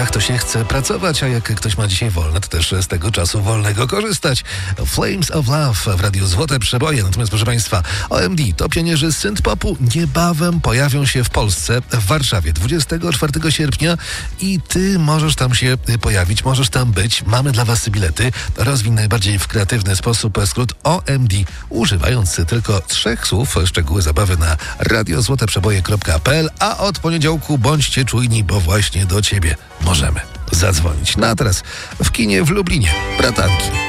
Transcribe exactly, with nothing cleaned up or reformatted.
kinach to się chce pracować, a jak ktoś ma dzisiaj wolne, to też z tego czasu wolnego korzystać. Flames of Love w Radiu Złote Przeboje. Natomiast proszę Państwa, O M D to pionierzy synth-popu niebawem pojawią się w Polsce, w Warszawie dwudziestego czwartego sierpnia i Ty możesz tam się pojawić, możesz tam być. Mamy dla Was bilety. Rozwin najbardziej w kreatywny sposób skrót O M D, używając tylko trzech słów. Szczegóły zabawy na radio złote przeboje kropka p l, a od poniedziałku bądźcie czujni, bo właśnie do Ciebie możemy zadzwonić. No a teraz w kinie w Lublinie Bratanki.